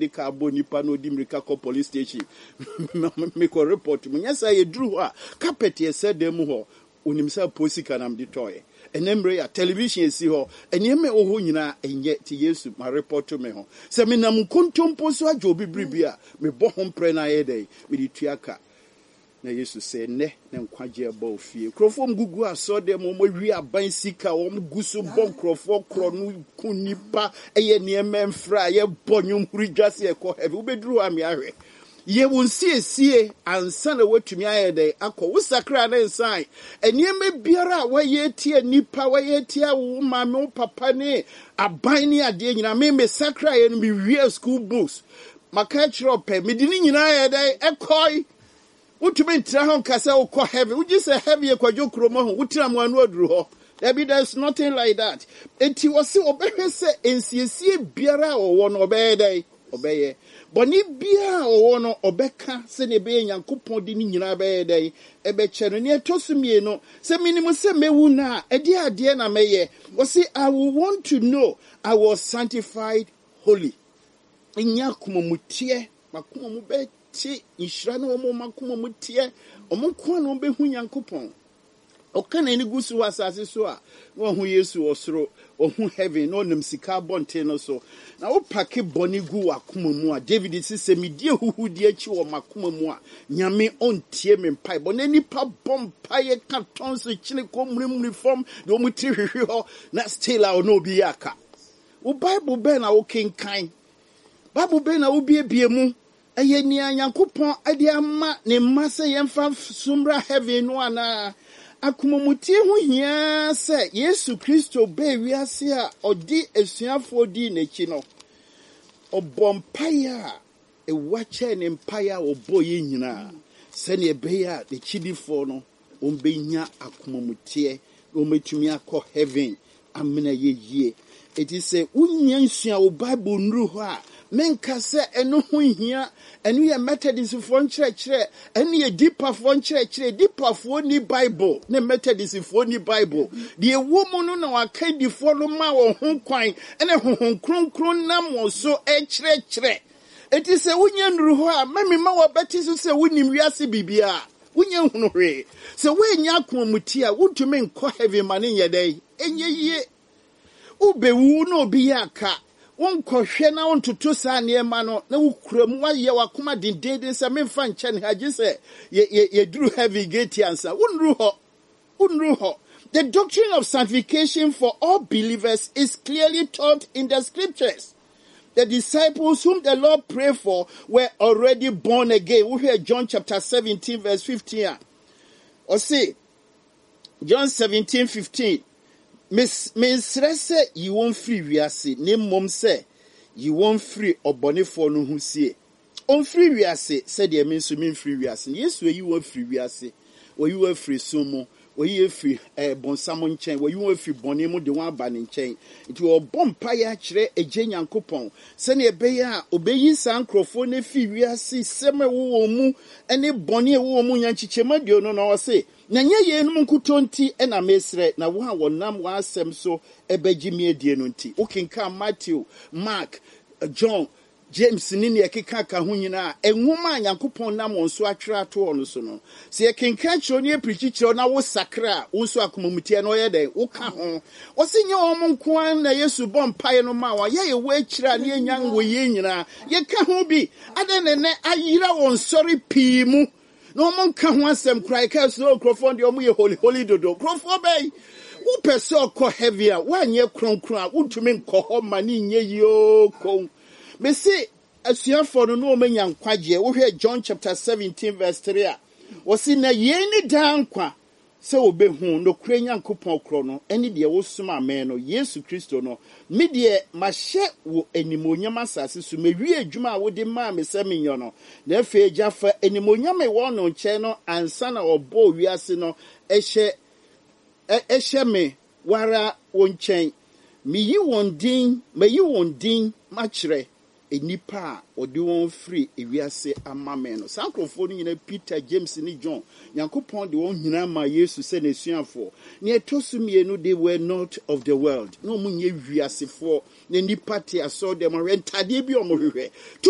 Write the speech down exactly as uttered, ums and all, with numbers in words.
de car boni pano dimrika ko police station. Me ko report me yes I drew her carpet ye said them ho unimsa posi kanam de toy. Enemre ya television si ho eneme oho nyina enye ti Yesu ma report to me ho. Se me nam kontompo so adwo bibribia me bo ho mpre na ye dey me di tuaka. Na Yesu say ne na nkwaje eba ofie krofo mgugu aso dem mo wi aban sika wo mgusu bon krofo kro no kunipa eye ne memfra ye bonyum hurigwase e ko heavy ubedru ami ahwe ye won sie sie ansa na watumi ayede akọ wusakra na nsan enieme biara wa ye tie nipa wa ye tie wo mame wo papa ne aban ne ade nyina me me sakra ye no me wi school books maka chiro pe me di nyina ayede ekoi utumi ntra ho kasa ukọ heavy uji say heavy e kwadwo kromo ho utira mo anu aduru ho there be there's nothing like that enti wose obehwe se ensiesie biara wo no obeyede obeye boni bia owo no obeka se ne be Nyankopon di ni nyina beyede ebe chere ne etosumie no se minimu se mewu na ede ade na meye wose I will want to know I was sanctified holy nya kumomutie makumo be ti inshira na omo makoma mutie omo kwa na obehu Nyankopon okana ni gusu asase so a wo hu Yesu osoro ohu heaven no nam sika bonte no so na wo pake boni gu akoma mu a David si se medie huhu die achi wo makoma mu a nyame ontie me mpai bona nipa bompai ka tonso chine ko mrimri form de omu ti hwehwe ho na still a no bi aka wo Bible be na wo kenkan Bible be na wo biebie mu eye ni Nyankopon ade ama ne mase yemfa sumra heaven no ana akumumutie ho hia se Yesu Kristo be wiase a odi esuafo di n'echi no obompaya e wache ne mpaya oboye nyina se ne be ya de chidifo no ombenya akumumutie ometumi akọ heaven amena yeye eti se unya nsua o Bible nru ho a menka se eno ho hia eno ye Methodist fo nkyerɛkyerɛ eno ye deeper fo nkyerɛkyerɛ deeper fo ni Bible ne Methodist fo ni Bible de ewo mu no na waka di fo no ma wo ho kwan ene honhon kronkron nam wo so ɛkyerɛkyerɛ eti se unya nru ho a mami ma wo beti so se wonim wiase bibia unya hunu hwe se we nya akomuti a wotumi nkɔ heaven ma ne yɛdɛ enye yie ubewu no obi yaka wonkɔhwɛ na wontoto saa niema no na wukuramu wayɛ wakoma dindindin sɛ memfa nkyɛ ne hagye sɛ ye duru heavy gate ansa wonru ho wonru ho. The doctrine of sanctification for all believers is clearly taught in the scriptures. The disciples whom the Lord prayed for were already born again. We hear John chapter seventeen verse fifteen. Or say John seventeen fifteen. Miss Miss Rese, you won't free wiase. Name mom say you won't free obone for no who say. On free wiase said the means to mean free wiase. Yes, where you were free wiase, or you were free sumo, or you were free a bon salmon chain, where you were free bonimo de one banning chain. It will bomb paya chere a jenyan coupon. Send a beya, obey san crofone free wiase, seme womu, and a bonny woman yanchichema do no say. Na nye ye no nkutonti e na mesre na wo a wonam wa asem so ebegimie die no nti okenka Matthew, Mark, John, James ni ne keka ka ho nyina enwoma Nyankopon nam wonso atwere ato ono so no se ye kenka chiro ne preach chiro na wo sakra wo so akomamutie no ye den wo ka ho wo se nye wo nko an na Yesu bom pae no ma wa ye ye wo akira ne enyan wo ye nyina ye ka ho bi ade ne ne ayira won sorry pii mu no mon ka ho asem krai ka so krofon de omo ye holy holy dodo krofon bay wo pese okọ heavy a wa nye kronkron a wutumi nkọ ho mani nye yo ko me say asuafo no no menya nkwaje wo hwe John chapter seventeen verse three a wo si na ye ni dan kwa se obehu no kura Nyankopon kro no eni de wo suma amen no Yesu Kristo no me de mahye wo animonyam asase so mewie adwuma a wo de ma me se menyo no na efe agyafa animonyam e wo no nche no ansa na obo wiase no ehye ehye me wara wo nchen me yi won din me yi won din machre enipa odi won free ewiase amame no sankrofo ni nyina Peter, James ni John Nyankopon de won nyina ma Yesu se na suafo ne etosumie no they were not of the world no munye wiasefo ne nipa te aso dem rentade bi omohwehwe